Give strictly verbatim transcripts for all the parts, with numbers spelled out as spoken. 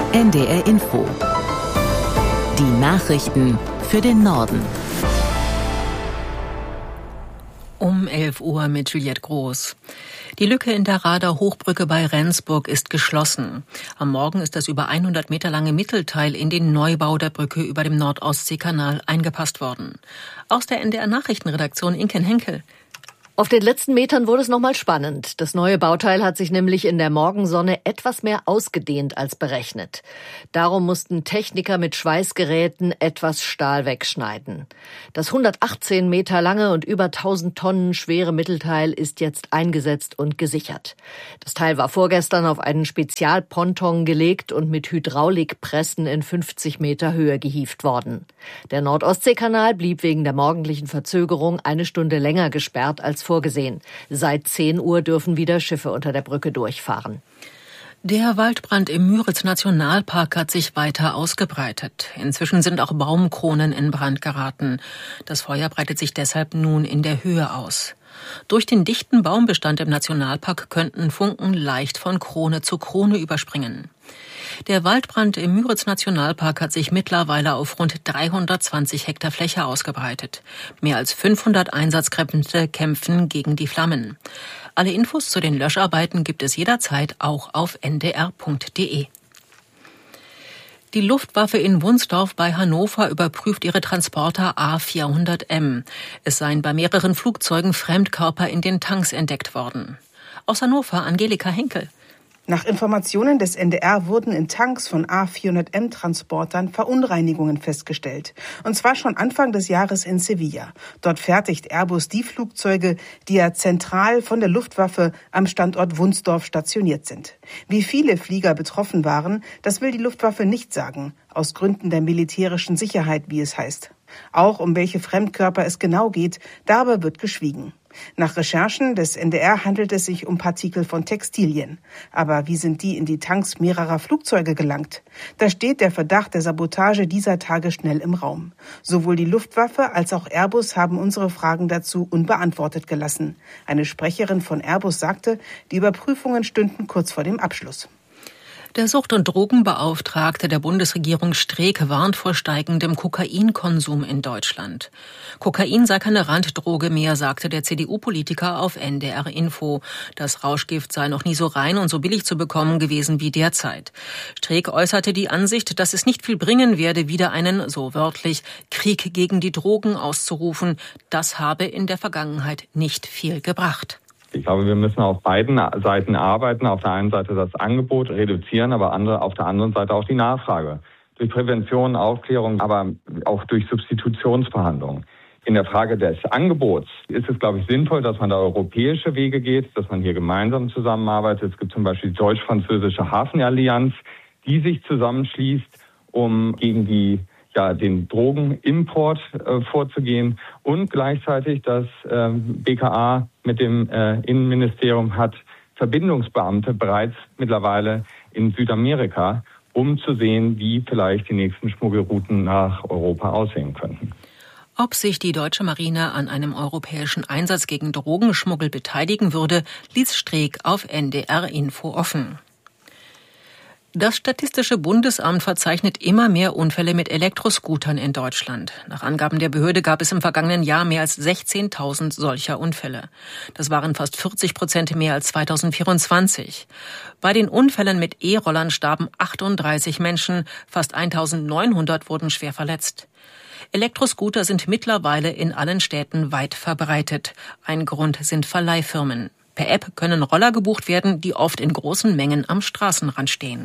N D R Info. Die Nachrichten für den Norden. Um elf Uhr mit Juliette Groß. Die Lücke in der Rader Hochbrücke bei Rendsburg ist geschlossen. Am Morgen ist das über hundert Meter lange Mittelteil in den Neubau der Brücke über dem Nord-Ostsee-Kanal eingepasst worden. Aus der N D R Nachrichtenredaktion Inken Henkel. Auf den letzten Metern wurde es nochmal spannend. Das neue Bauteil hat sich nämlich in der Morgensonne etwas mehr ausgedehnt als berechnet. Darum mussten Techniker mit Schweißgeräten etwas Stahl wegschneiden. Das hundertachtzehn Meter lange und über tausend Tonnen schwere Mittelteil ist jetzt eingesetzt und gesichert. Das Teil war vorgestern auf einen Spezialponton gelegt und mit Hydraulikpressen in fünfzig Meter Höhe gehievt worden. Der Nord-Ostsee-Kanal blieb wegen der morgendlichen Verzögerung eine Stunde länger gesperrt als vorgesehen. Seit zehn Uhr dürfen wieder Schiffe unter der Brücke durchfahren. Der Waldbrand im Müritz-Nationalpark hat sich weiter ausgebreitet. Inzwischen sind auch Baumkronen in Brand geraten. Das Feuer breitet sich deshalb nun in der Höhe aus. Durch den dichten Baumbestand im Nationalpark könnten Funken leicht von Krone zu Krone überspringen. Der Waldbrand im Müritz-Nationalpark hat sich mittlerweile auf rund dreihundertzwanzig Hektar Fläche ausgebreitet. Mehr als fünfhundert Einsatzkräfte kämpfen gegen die Flammen. Alle Infos zu den Löscharbeiten gibt es jederzeit auch auf n d r punkt d e. Die Luftwaffe in Wunsdorf bei Hannover überprüft ihre Transporter A vierhundert M. Es seien bei mehreren Flugzeugen Fremdkörper in den Tanks entdeckt worden. Aus Hannover Angelika Henkel. Nach Informationen des N D R wurden in Tanks von A vierhundert M-Transportern Verunreinigungen festgestellt. Und zwar schon Anfang des Jahres in Sevilla. Dort fertigt Airbus die Flugzeuge, die ja zentral von der Luftwaffe am Standort Wunsdorf stationiert sind. Wie viele Flieger betroffen waren, das will die Luftwaffe nicht sagen. Aus Gründen der militärischen Sicherheit, wie es heißt. Auch um welche Fremdkörper es genau geht, darüber wird geschwiegen. Nach Recherchen des N D R handelt es sich um Partikel von Textilien. Aber wie sind die in die Tanks mehrerer Flugzeuge gelangt? Da steht der Verdacht der Sabotage dieser Tage schnell im Raum. Sowohl die Luftwaffe als auch Airbus haben unsere Fragen dazu unbeantwortet gelassen. Eine Sprecherin von Airbus sagte, die Überprüfungen stünden kurz vor dem Abschluss. Der Sucht- und Drogenbeauftragte der Bundesregierung Streeck warnt vor steigendem Kokainkonsum in Deutschland. Kokain sei keine Randdroge mehr, sagte der C D U-Politiker auf N D R Info. Das Rauschgift sei noch nie so rein und so billig zu bekommen gewesen wie derzeit. Streeck äußerte die Ansicht, dass es nicht viel bringen werde, wieder einen, so wörtlich, Krieg gegen die Drogen auszurufen. Das habe in der Vergangenheit nicht viel gebracht. Ich glaube, wir müssen auf beiden Seiten arbeiten. Auf der einen Seite das Angebot reduzieren, aber andere, auf der anderen Seite auch die Nachfrage. Durch Prävention, Aufklärung, aber auch durch Substitutionsverhandlungen. In der Frage des Angebots ist es, glaube ich, sinnvoll, dass man da europäische Wege geht, dass man hier gemeinsam zusammenarbeitet. Es gibt zum Beispiel die deutsch-französische Hafenallianz, die sich zusammenschließt, um gegen die ja, den Drogenimport äh, vorzugehen, und gleichzeitig das äh, B K A mit dem äh, Innenministerium hat Verbindungsbeamte bereits mittlerweile in Südamerika, um zu sehen, wie vielleicht die nächsten Schmuggelrouten nach Europa aussehen könnten. Ob sich die deutsche Marine an einem europäischen Einsatz gegen Drogenschmuggel beteiligen würde, ließ Streeck auf N D R Info offen. Das Statistische Bundesamt verzeichnet immer mehr Unfälle mit Elektroscootern in Deutschland. Nach Angaben der Behörde gab es im vergangenen Jahr mehr als sechzehntausend solcher Unfälle. Das waren fast vierzig Prozent mehr als zweitausendvierundzwanzig. Bei den Unfällen mit E-Rollern starben achtunddreißig Menschen, fast eintausendneunhundert wurden schwer verletzt. Elektroscooter sind mittlerweile in allen Städten weit verbreitet. Ein Grund sind Verleihfirmen. Per App können Roller gebucht werden, die oft in großen Mengen am Straßenrand stehen.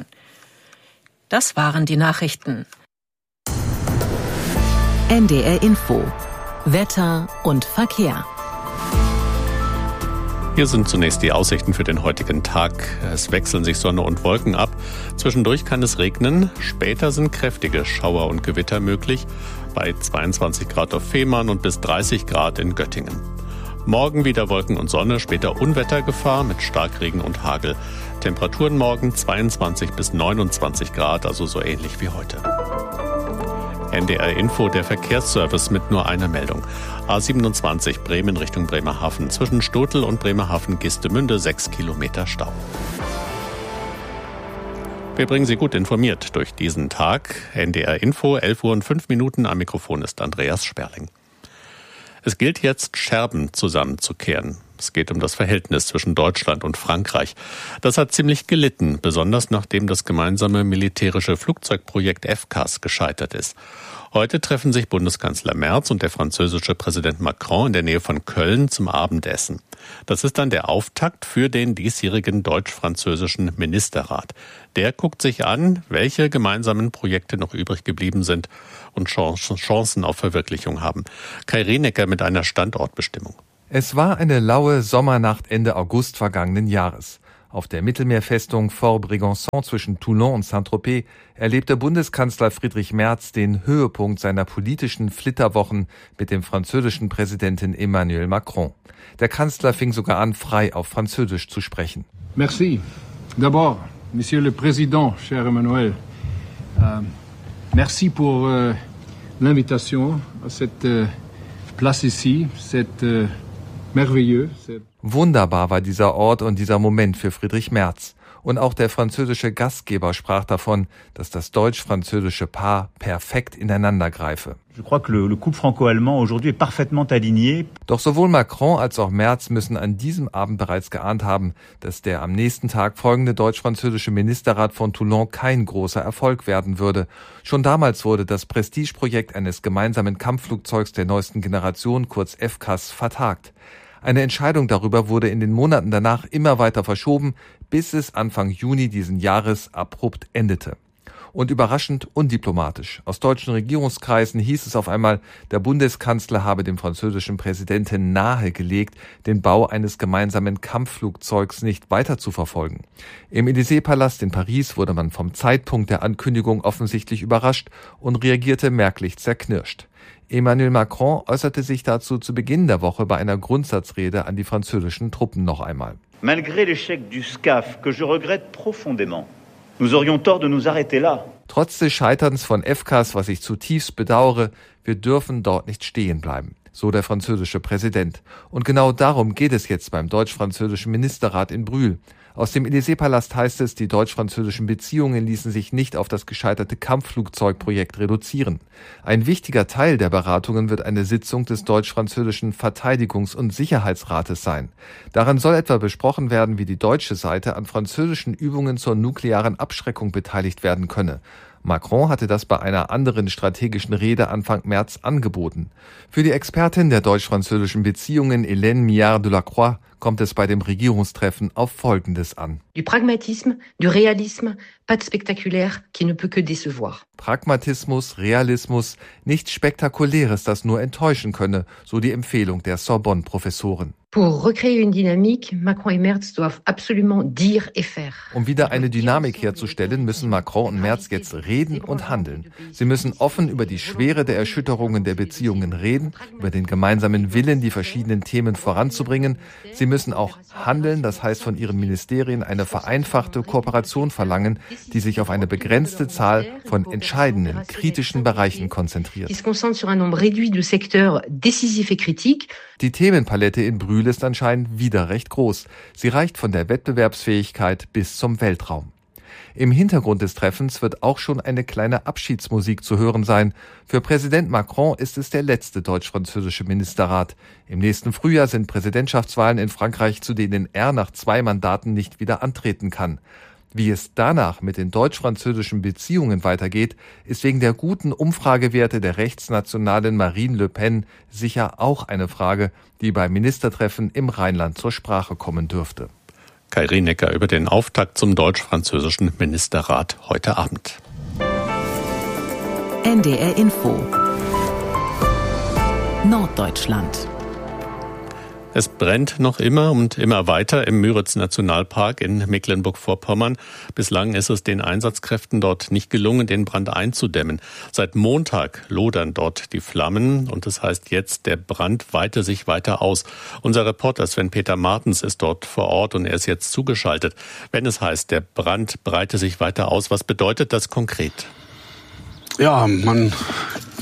Das waren die Nachrichten. N D R Info. Wetter und Verkehr. Hier sind zunächst die Aussichten für den heutigen Tag. Es wechseln sich Sonne und Wolken ab. Zwischendurch kann es regnen. Später sind kräftige Schauer und Gewitter möglich. Bei zweiundzwanzig Grad auf Fehmarn und bis dreißig Grad in Göttingen. Morgen wieder Wolken und Sonne, später Unwettergefahr mit Starkregen und Hagel. Temperaturen morgen zweiundzwanzig bis neunundzwanzig Grad, also so ähnlich wie heute. N D R Info, der Verkehrsservice mit nur einer Meldung. A siebenundzwanzig Bremen Richtung Bremerhaven. Zwischen Stotel und Bremerhaven-Gistemünde sechs Kilometer Stau. Wir bringen Sie gut informiert durch diesen Tag. N D R Info, elf Uhr und fünf Minuten. Am Mikrofon ist Andreas Sperling. Es gilt jetzt, Scherben zusammenzukehren. Es geht um das Verhältnis zwischen Deutschland und Frankreich. Das hat ziemlich gelitten, besonders nachdem das gemeinsame militärische Flugzeugprojekt F C A S gescheitert ist. Heute treffen sich Bundeskanzler Merz und der französische Präsident Macron in der Nähe von Köln zum Abendessen. Das ist dann der Auftakt für den diesjährigen deutsch-französischen Ministerrat. Der guckt sich an, welche gemeinsamen Projekte noch übrig geblieben sind und Chancen auf Verwirklichung haben. Kai Rienecker mit einer Standortbestimmung. Es war eine laue Sommernacht Ende August vergangenen Jahres. Auf der Mittelmeerfestung Fort Brégançon zwischen Toulon und Saint-Tropez erlebte Bundeskanzler Friedrich Merz den Höhepunkt seiner politischen Flitterwochen mit dem französischen Präsidenten Emmanuel Macron. Der Kanzler fing sogar an, frei auf Französisch zu sprechen. Merci. D'abord, Monsieur le Président, cher Emmanuel, euh, merci pour euh, l'invitation à cette euh, place ici, cette euh, merveilleux. Wunderbar war dieser Ort und dieser Moment für Friedrich Merz. Und auch der französische Gastgeber sprach davon, dass das deutsch-französische Paar perfekt ineinander greife. Je crois que le, le couple franco-allemand aujourd'hui est parfaitement aligné. Doch sowohl Macron als auch Merz müssen an diesem Abend bereits geahnt haben, dass der am nächsten Tag folgende deutsch-französische Ministerrat von Toulon kein großer Erfolg werden würde. Schon damals wurde das Prestigeprojekt eines gemeinsamen Kampfflugzeugs der neuesten Generation, kurz F C A S, vertagt. Eine Entscheidung darüber wurde in den Monaten danach immer weiter verschoben, bis es Anfang Juni diesen Jahres abrupt endete. Und überraschend undiplomatisch. Aus deutschen Regierungskreisen hieß es auf einmal, der Bundeskanzler habe dem französischen Präsidenten nahegelegt, den Bau eines gemeinsamen Kampfflugzeugs nicht weiter zu verfolgen. Im Élysée-Palast in Paris wurde man vom Zeitpunkt der Ankündigung offensichtlich überrascht und reagierte merklich zerknirscht. Emmanuel Macron äußerte sich dazu zu Beginn der Woche bei einer Grundsatzrede an die französischen Truppen noch einmal. Malgré l'échec du S C A F, que je regrette profondément, nous aurions tort de nous arrêter là. Trotz des Scheiterns von F C A S, was ich zutiefst bedauere, wir dürfen dort nicht stehen bleiben, so der französische Präsident. Und genau darum geht es jetzt beim deutsch-französischen Ministerrat in Brühl. Aus dem Élysée-Palast heißt es, die deutsch-französischen Beziehungen ließen sich nicht auf das gescheiterte Kampfflugzeugprojekt reduzieren. Ein wichtiger Teil der Beratungen wird eine Sitzung des deutsch-französischen Verteidigungs- und Sicherheitsrates sein. Daran soll etwa besprochen werden, wie die deutsche Seite an französischen Übungen zur nuklearen Abschreckung beteiligt werden könne. Macron hatte das bei einer anderen strategischen Rede Anfang März angeboten. Für die Expertin der deutsch-französischen Beziehungen Hélène Millard-Delacroix kommt es bei dem Regierungstreffen auf Folgendes an. Du Pragmatisme, du Realisme, pas de spectaculaire qui ne peut que décevoir. Pragmatismus, Realismus, nichts Spektakuläres, das nur enttäuschen könne, so die Empfehlung der Sorbonne-Professoren. Pour recréer une dynamique, Macron et Merz doivent absolument dire et faire. Um wieder eine Dynamik herzustellen, müssen Macron und Merz jetzt reden und handeln. Sie müssen offen über die Schwere der Erschütterungen der Beziehungen reden, über den gemeinsamen Willen, die verschiedenen Themen voranzubringen. Sie müssen auch handeln, das heißt von ihren Ministerien eine vereinfachte Kooperation verlangen, die sich auf eine begrenzte Zahl von entscheidenden, kritischen Bereichen konzentriert. Die Themenpalette in Brühl ist anscheinend wieder recht groß. Sie reicht von der Wettbewerbsfähigkeit bis zum Weltraum. Im Hintergrund des Treffens wird auch schon eine kleine Abschiedsmusik zu hören sein. Für Präsident Macron ist es der letzte deutsch-französische Ministerrat. Im nächsten Frühjahr sind Präsidentschaftswahlen in Frankreich, zu denen er nach zwei Mandaten nicht wieder antreten kann. Wie es danach mit den deutsch-französischen Beziehungen weitergeht, ist wegen der guten Umfragewerte der rechtsnationalen Marine Le Pen sicher auch eine Frage, die beim Ministertreffen im Rheinland zur Sprache kommen dürfte. Kai Rienecker über den Auftakt zum deutsch-französischen Ministerrat heute Abend. N D R Info Norddeutschland. Es brennt noch immer und immer weiter im Müritz-Nationalpark in Mecklenburg-Vorpommern. Bislang ist es den Einsatzkräften dort nicht gelungen, den Brand einzudämmen. Seit Montag lodern dort die Flammen und das heißt jetzt, der Brand weite sich weiter aus. Unser Reporter Sven-Peter Martens ist dort vor Ort und er ist jetzt zugeschaltet. Wenn es heißt, der Brand breite sich weiter aus, was bedeutet das konkret? Ja, man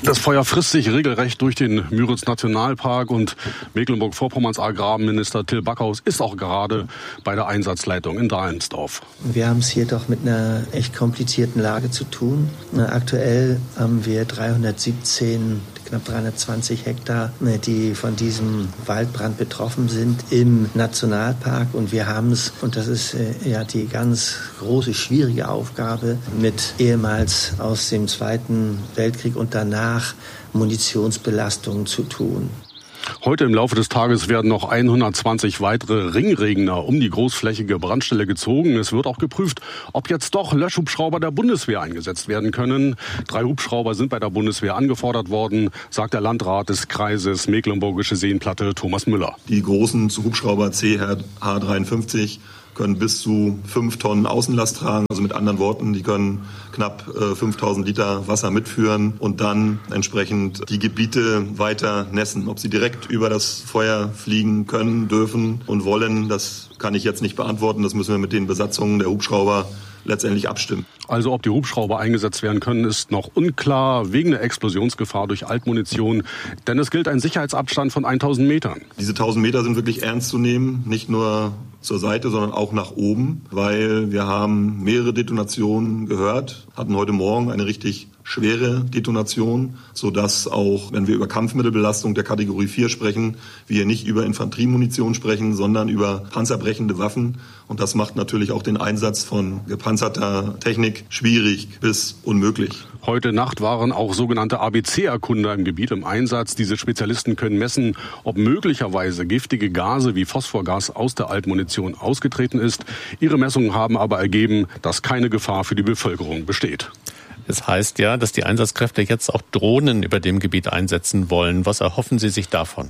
Das Feuer frisst sich regelrecht durch den Müritz-Nationalpark und Mecklenburg-Vorpommerns Agrarminister Till Backhaus ist auch gerade bei der Einsatzleitung in Dahlmsdorf. Wir haben es hier doch mit einer echt komplizierten Lage zu tun. Aktuell haben wir dreihundertsiebzehn, knapp dreihundertzwanzig Hektar, die von diesem Waldbrand betroffen sind im Nationalpark. Und wir haben es, und das ist ja die ganz große, schwierige Aufgabe, mit ehemals aus dem Zweiten Weltkrieg und danach Munitionsbelastungen zu tun. Heute im Laufe des Tages werden noch hundertzwanzig weitere Ringregner um die großflächige Brandstelle gezogen. Es wird auch geprüft, ob jetzt doch Löschhubschrauber der Bundeswehr eingesetzt werden können. Drei Hubschrauber sind bei der Bundeswehr angefordert worden, sagt der Landrat des Kreises Mecklenburgische Seenplatte Thomas Müller. Die großen Hubschrauber C H dreiundfünfzig können bis zu fünf Tonnen Außenlast tragen. Also mit anderen Worten, die können knapp äh, fünftausend Liter Wasser mitführen und dann entsprechend die Gebiete weiter nässen. Ob sie direkt über das Feuer fliegen können, dürfen und wollen, das kann ich jetzt nicht beantworten. Das müssen wir mit den Besatzungen der Hubschrauber letztendlich abstimmen. Also ob die Hubschrauber eingesetzt werden können, ist noch unklar, wegen der Explosionsgefahr durch Altmunition. Denn es gilt ein Sicherheitsabstand von tausend Metern. Diese tausend Meter sind wirklich ernst zu nehmen, nicht nur zur Seite, sondern auch nach oben, weil wir haben mehrere Detonationen gehört, hatten heute Morgen eine richtig schwere Detonation, sodass auch, wenn wir über Kampfmittelbelastung der Kategorie vier sprechen, wir nicht über Infanteriemunition sprechen, sondern über panzerbrechende Waffen. Und das macht natürlich auch den Einsatz von gepanzerter Technik schwierig bis unmöglich. Heute Nacht waren auch sogenannte A B C-Erkunder im Gebiet im Einsatz. Diese Spezialisten können messen, ob möglicherweise giftige Gase wie Phosphorgas aus der Altmunition ausgetreten ist. Ihre Messungen haben aber ergeben, dass keine Gefahr für die Bevölkerung besteht. Es heißt ja, dass die Einsatzkräfte jetzt auch Drohnen über dem Gebiet einsetzen wollen. Was erhoffen Sie sich davon?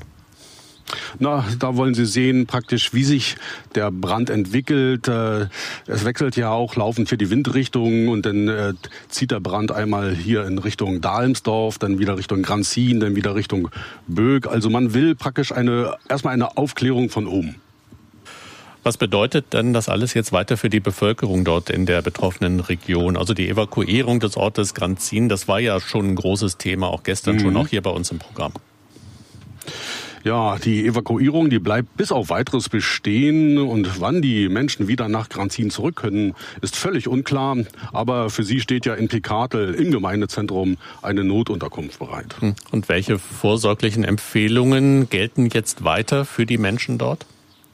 Na, da wollen Sie sehen praktisch, wie sich der Brand entwickelt. Es wechselt ja auch laufend hier die Windrichtung und dann zieht der Brand einmal hier in Richtung Dahlmsdorf, dann wieder Richtung Granzin, dann wieder Richtung Böck. Also man will praktisch eine erstmal eine Aufklärung von oben. Was bedeutet denn das alles jetzt weiter für die Bevölkerung dort in der betroffenen Region? Also die Evakuierung des Ortes Granzin, das war ja schon ein großes Thema, auch gestern mhm. schon, auch hier bei uns im Programm. Ja, die Evakuierung, die bleibt bis auf Weiteres bestehen. Und wann die Menschen wieder nach Granzin zurück können, ist völlig unklar. Aber für sie steht ja in Picardel im Gemeindezentrum eine Notunterkunft bereit. Und welche vorsorglichen Empfehlungen gelten jetzt weiter für die Menschen dort?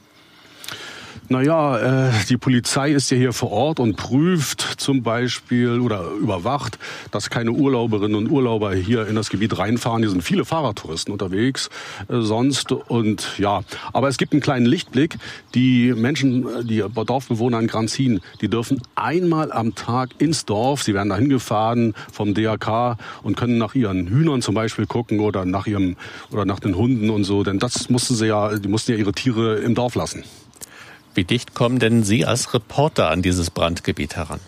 Naja, äh, die Polizei ist ja hier vor Ort und prüft zum Beispiel oder überwacht, dass keine Urlauberinnen und Urlauber hier in das Gebiet reinfahren. Hier sind viele Fahrradtouristen unterwegs äh, sonst. Und ja, aber es gibt einen kleinen Lichtblick. Die Menschen, die Dorfbewohner in Granzin, die dürfen einmal am Tag ins Dorf. Sie werden dahin gefahren vom D R K und können nach ihren Hühnern zum Beispiel gucken oder nach ihrem oder nach den Hunden und so. Denn das mussten sie ja, die mussten ja ihre Tiere im Dorf lassen. Wie dicht kommen denn Sie als Reporter an dieses Brandgebiet heran?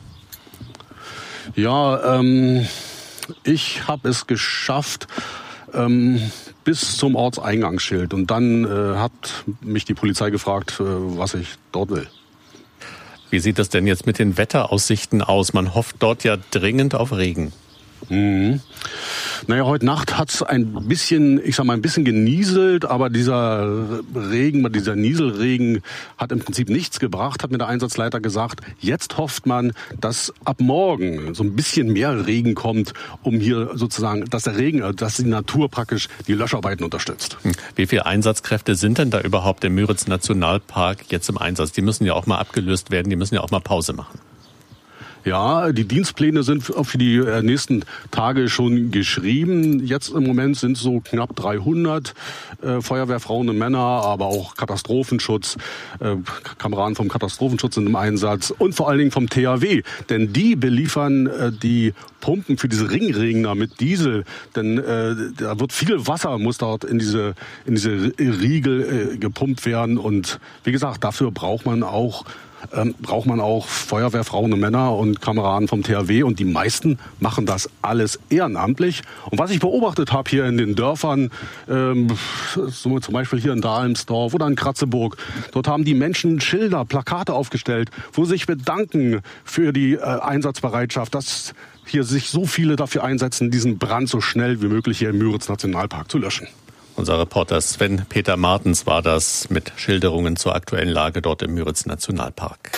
Ja, ähm, ich habe es geschafft ähm, bis zum Ortseingangsschild. Und dann äh, hat mich die Polizei gefragt, äh, was ich dort will. Wie sieht das denn jetzt mit den Wetteraussichten aus? Man hofft dort ja dringend auf Regen. Mhm. Naja, heute Nacht hat's ein bisschen, ich sag mal, ein bisschen genieselt, aber dieser Regen, dieser Nieselregen hat im Prinzip nichts gebracht, hat mir der Einsatzleiter gesagt. Jetzt hofft man, dass ab morgen so ein bisschen mehr Regen kommt, um hier sozusagen, dass der Regen, dass die Natur praktisch die Löscharbeiten unterstützt. Wie viele Einsatzkräfte sind denn da überhaupt im Müritz-Nationalpark jetzt im Einsatz? Die müssen ja auch mal abgelöst werden, die müssen ja auch mal Pause machen. Ja, die Dienstpläne sind für die nächsten Tage schon geschrieben. Jetzt im Moment sind so knapp dreihundert äh, Feuerwehrfrauen und Männer, aber auch Katastrophenschutz, äh, Kameraden vom Katastrophenschutz sind im Einsatz und vor allen Dingen vom T H W. Denn die beliefern äh, die Pumpen für diese Ringregner mit Diesel. Denn äh, da wird viel Wasser, muss dort in diese, in diese Riegel äh, gepumpt werden. Und wie gesagt, dafür braucht man auch ähm, braucht man auch Feuerwehrfrauen und Männer und Kameraden vom T H W. Und die meisten machen das alles ehrenamtlich. Und was ich beobachtet habe hier in den Dörfern, ähm, so zum Beispiel hier in Dahlmsdorf oder in Kratzeburg, dort haben die Menschen Schilder, Plakate aufgestellt, wo sie sich bedanken für die äh, Einsatzbereitschaft, dass hier sich so viele dafür einsetzen, diesen Brand so schnell wie möglich hier im Müritz-Nationalpark zu löschen. Unser Reporter Sven-Peter Martens war das mit Schilderungen zur aktuellen Lage dort im Müritz-Nationalpark.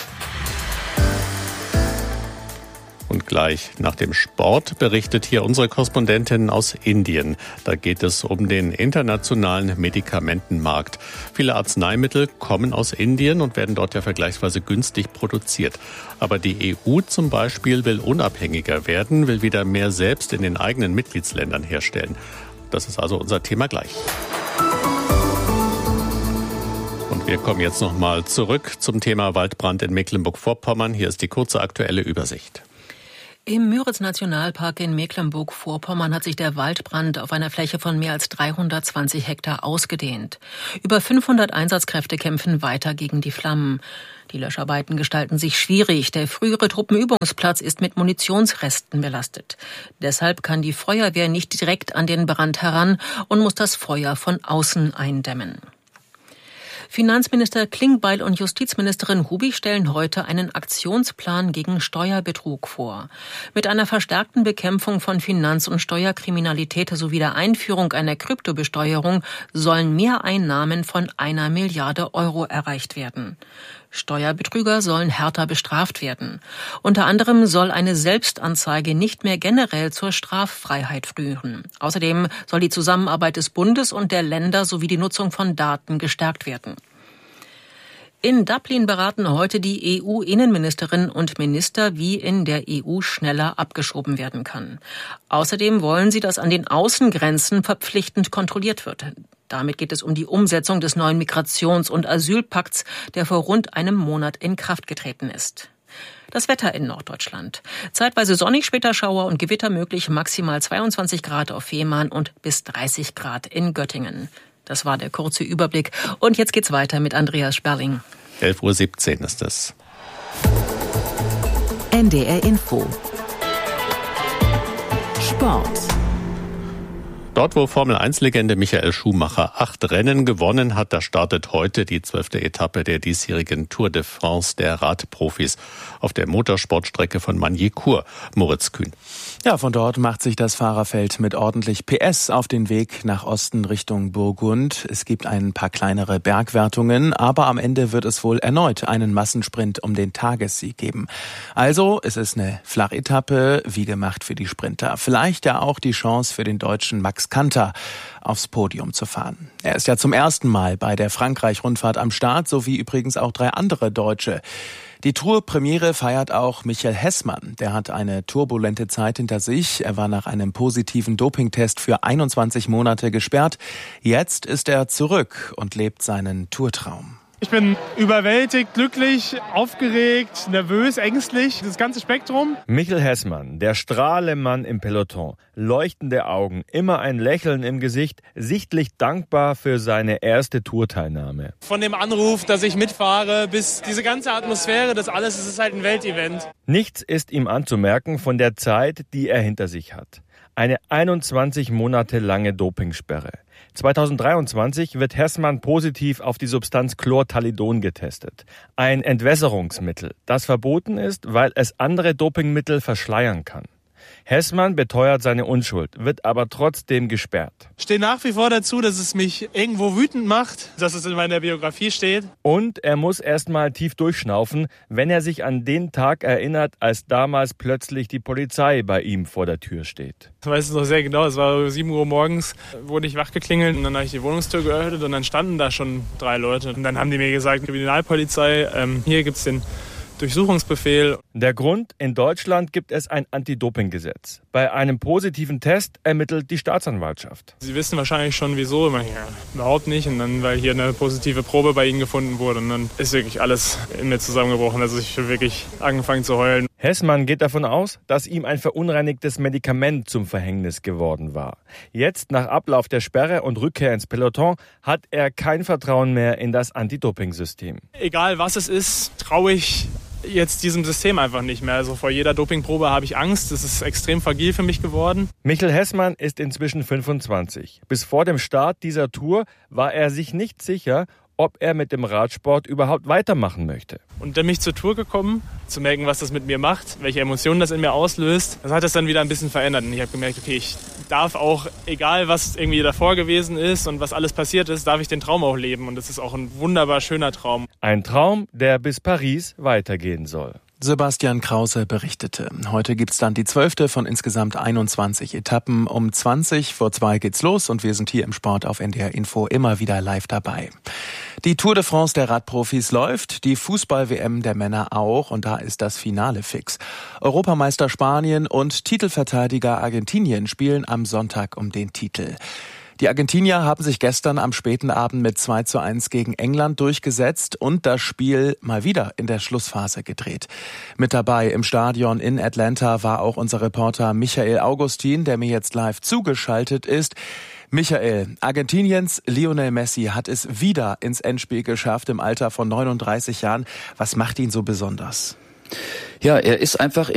Und gleich nach dem Sport berichtet hier unsere Korrespondentin aus Indien. Da geht es um den internationalen Medikamentenmarkt. Viele Arzneimittel kommen aus Indien und werden dort ja vergleichsweise günstig produziert. Aber die E U zum Beispiel will unabhängiger werden, will wieder mehr selbst in den eigenen Mitgliedsländern herstellen. Das ist also unser Thema gleich. Und wir kommen jetzt noch mal zurück zum Thema Waldbrand in Mecklenburg-Vorpommern. Hier ist die kurze aktuelle Übersicht. Im Müritz-Nationalpark in Mecklenburg-Vorpommern hat sich der Waldbrand auf einer Fläche von mehr als dreihundertzwanzig Hektar ausgedehnt. Über fünfhundert Einsatzkräfte kämpfen weiter gegen die Flammen. Die Löscharbeiten gestalten sich schwierig. Der frühere Truppenübungsplatz ist mit Munitionsresten belastet. Deshalb kann die Feuerwehr nicht direkt an den Brand heran und muss das Feuer von außen eindämmen. Finanzminister Klingbeil und Justizministerin Hubig stellen heute einen Aktionsplan gegen Steuerbetrug vor. Mit einer verstärkten Bekämpfung von Finanz- und Steuerkriminalität sowie der Einführung einer Kryptobesteuerung sollen Mehreinnahmen von einer Milliarde Euro erreicht werden. Steuerbetrüger sollen härter bestraft werden. Unter anderem soll eine Selbstanzeige nicht mehr generell zur Straffreiheit führen. Außerdem soll die Zusammenarbeit des Bundes und der Länder sowie die Nutzung von Daten gestärkt werden. In Dublin beraten heute die E U-Innenministerinnen und Minister, wie in der E U schneller abgeschoben werden kann. Außerdem wollen sie, dass an den Außengrenzen verpflichtend kontrolliert wird. Damit geht es um die Umsetzung des neuen Migrations- und Asylpakts, der vor rund einem Monat in Kraft getreten ist. Das Wetter in Norddeutschland. Zeitweise sonnig, später Schauer und Gewitter möglich, maximal zweiundzwanzig Grad auf Fehmarn und bis dreißig Grad in Göttingen. Das war der kurze Überblick. Und jetzt geht's weiter mit Andreas Sperling. elf Uhr siebzehn ist es. N D R Info. Sport. Dort, wo Formel eins Legende Michael Schumacher acht Rennen gewonnen hat, da startet heute die zwölfte Etappe der diesjährigen Tour de France der Radprofis auf der Motorsportstrecke von Magny-Cours. Moritz Kühn. Ja, von dort macht sich das Fahrerfeld mit ordentlich P S auf den Weg nach Osten Richtung Burgund. Es gibt ein paar kleinere Bergwertungen, aber am Ende wird es wohl erneut einen Massensprint um den Tagessieg geben. Also, es ist eine Flachetappe, wie gemacht für die Sprinter. Vielleicht ja auch die Chance für den Deutschen Max Kanter aufs Podium zu fahren. Er ist ja zum ersten Mal bei der Frankreich-Rundfahrt am Start, sowie übrigens auch drei andere Deutsche. Die Tour-Premiere feiert auch Michael Hessmann. Der hat eine turbulente Zeit hinter sich. Er war nach einem positiven Dopingtest für einundzwanzig Monate gesperrt. Jetzt ist er zurück und lebt seinen Tourtraum. Ich bin überwältigt, glücklich, aufgeregt, nervös, ängstlich, das ganze Spektrum. Michael Hessmann, der Strahlemann im Peloton. Leuchtende Augen, immer ein Lächeln im Gesicht, sichtlich dankbar für seine erste Tourteilnahme. Von dem Anruf, dass ich mitfahre, bis diese ganze Atmosphäre, das alles, es ist halt ein Weltevent. Nichts ist ihm anzumerken von der Zeit, die er hinter sich hat. Eine einundzwanzig Monate lange Dopingsperre. zweitausenddreiundzwanzig wird Hessmann positiv auf die Substanz Chlortalidon getestet. Ein Entwässerungsmittel, das verboten ist, weil es andere Dopingmittel verschleiern kann. Hessmann beteuert seine Unschuld, wird aber trotzdem gesperrt. Ich stehe nach wie vor dazu, dass es mich irgendwo wütend macht, dass es in meiner Biografie steht. Und er muss erstmal tief durchschnaufen, wenn er sich an den Tag erinnert, als damals plötzlich die Polizei bei ihm vor der Tür steht. Ich weiß es noch sehr genau, es war sieben Uhr morgens, wurde ich wachgeklingelt und dann habe ich die Wohnungstür geöffnet und dann standen da schon drei Leute. Und dann haben die mir gesagt, Kriminalpolizei, ähm, hier gibt es den Durchsuchungsbefehl. Der Grund, in Deutschland gibt es ein Anti-Doping-Gesetz. Bei einem positiven Test ermittelt die Staatsanwaltschaft. Sie wissen wahrscheinlich schon, wieso. Ich meine, ja, überhaupt nicht. Und dann, weil hier eine positive Probe bei Ihnen gefunden wurde. Und dann ist wirklich alles in mir zusammengebrochen. Also ich habe wirklich angefangen zu heulen. Hessmann geht davon aus, dass ihm ein verunreinigtes Medikament zum Verhängnis geworden war. Jetzt, nach Ablauf der Sperre und Rückkehr ins Peloton, hat er kein Vertrauen mehr in das Anti-Doping-System. Egal was es ist, traue ich jetzt diesem System einfach nicht mehr. Also vor jeder Dopingprobe habe ich Angst. Das ist extrem fragil für mich geworden. Michel Hessmann ist inzwischen fünfundzwanzig. Bis vor dem Start dieser Tour war er sich nicht sicher, ob er mit dem Radsport überhaupt weitermachen möchte. Und dann bin ich zur Tour gekommen, zu merken, was das mit mir macht, welche Emotionen das in mir auslöst. Das hat das dann wieder ein bisschen verändert. Und ich habe gemerkt, okay, ich darf auch, egal was irgendwie davor gewesen ist und was alles passiert ist, darf ich den Traum auch leben. Und das ist auch ein wunderbar schöner Traum. Ein Traum, der bis Paris weitergehen soll. Sebastian Krause berichtete. Heute gibt's dann die zwölfte von insgesamt einundzwanzig Etappen. Um zwanzig vor zwei geht's los und wir sind hier im Sport auf N D R Info immer wieder live dabei. Die Tour de France der Radprofis läuft, die Fußball-W M der Männer auch und da ist das Finale fix. Europameister Spanien und Titelverteidiger Argentinien spielen am Sonntag um den Titel. Die Argentinier haben sich gestern am späten Abend mit zwei zu eins gegen England durchgesetzt und das Spiel mal wieder in der Schlussphase gedreht. Mit dabei im Stadion in Atlanta war auch unser Reporter Michael Augustin, der mir jetzt live zugeschaltet ist. Michael, Argentiniens Lionel Messi hat es wieder ins Endspiel geschafft im Alter von neununddreißig Jahren. Was macht ihn so besonders? Ja, er ist einfach